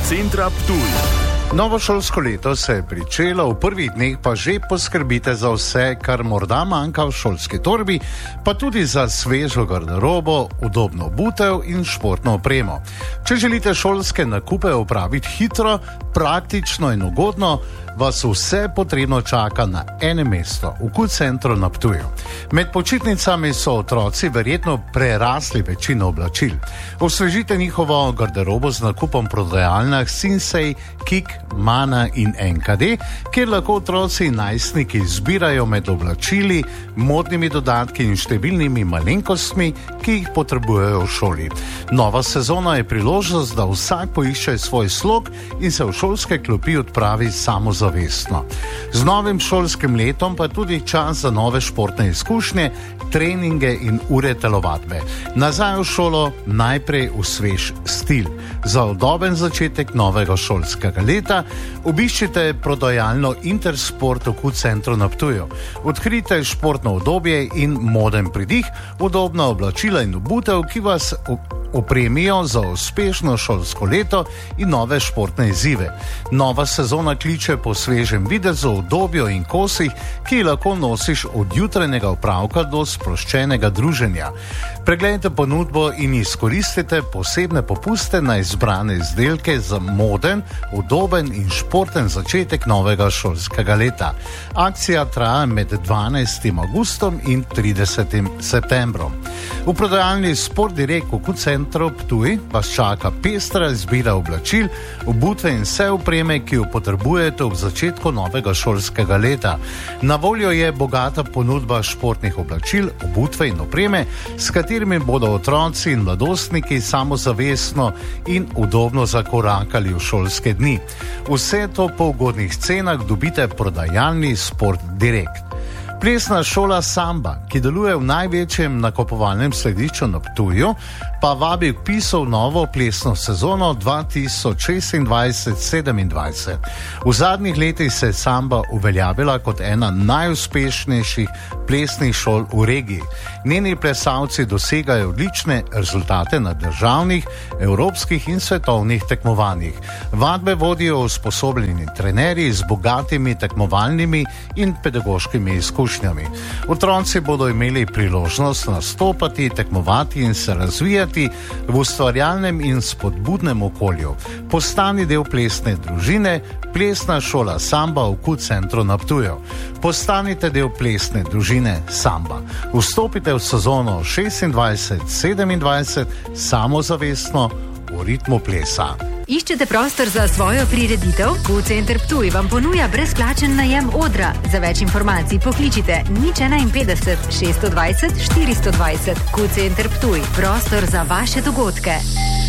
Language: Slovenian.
Q-centra Ptuj. Novo šolsko leto se je pričelo, v prvih dneh pa že poskrbite za vse, kar morda manjka v šolski torbi, pa tudi za svežo garderobo, udobno obutev in športno opremo. Če želite šolske nakupe opraviti hitro, praktično in ugodno, vas vse potrebno čaka na enem mestu, v Q-centru na Ptuju. Med počitnicami so otroci verjetno prerasli večino oblačil. Osvežite njihovo garderobo z nakupom prodajalnah Sinsay, Kik, Mana in NKD, kjer lahko otroci in najstniki izbirajo med oblačili, modnimi dodatki in številnimi malenkostmi, ki jih potrebujejo v šoli. Nova sezona je priložnost, da vsak poišče svoj slog in se v šolske klopi odpravi samozavestno. Z novim šolskim letom pa tudi čas za nove športne izkušnje, treninge in ure telovadbe. Nazaj v šolo, najprej v svež stil. Za udoben začetek novega šolskega leta obiščite prodajalno Intersport v Q-centru na Ptuju. Odkrite športno udobje in moden pridih, udobna oblačila in obutev, ki vas opremijo za uspešno šolsko leto in nove športne izzive. Nova sezona kliče po svežem videzu, udobju in kosih, ki lahko nosiš od jutranjega opravka do sproščenega druženja. Preglejte ponudbo in izkoristite posebne popuste na izbrane izdelke za moden, udoben in športen začetek novega šolskega leta. Akcija traja med 12. augustom in 30. septembrom. V prodajalni Sport Direkt v Q-centru Ptuj vas čaka pestra izbira oblačil, obutve in vse opreme, ki jo potrebujete ob začetku novega šolskega leta. Na voljo je bogata ponudba športnih oblačil, obutve in opreme, s katerimi bodo otroci in mladostniki samozavestno in udobno zakorakali v šolske dni. Vse to po ugodnih cenah dobite v prodajalni Sport Direkt. Plesna šola Samba, ki deluje v največjem nakupovalnem središču na Ptuju, pa vabi k vpisu v novo plesno sezono 2026-27. V zadnjih letih se je Samba uveljavila kot ena najuspešnejših plesnih šol v regiji. Njeni plesalci dosegajo odlične rezultate na državnih, evropskih in svetovnih tekmovanjih. Vadbe vodijo usposobljeni trenerji z bogatimi tekmovalnimi in pedagoškimi izkušnjami. Otroci bodo imeli priložnost nastopati, tekmovati in se razvijati v ustvarjalnem in spodbudnem okolju. Postani del plesne družine, plesna šola Samba v Q-centru na Ptuju. Postanite del plesne družine Samba. Vstopite v sezono 26-27 samozavestno v ritmu plesa. Iščete prostor za svojo prireditev? Q-center Ptuj vam ponuja brezplačen najem odra. Za več informacij pokličite 051 620 420. Q-center Ptuj, prostor za vaše dogodke.